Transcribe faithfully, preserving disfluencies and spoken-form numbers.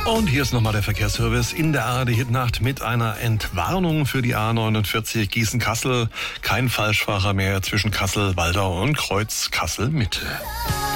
Und hier ist nochmal der Verkehrsservice in der A R D-Hitnacht mit einer Entwarnung für die A neunundvierzig Gießen-Kassel. Kein Falschfahrer mehr zwischen Kassel, Waldau und Kreuz Kassel-Mitte.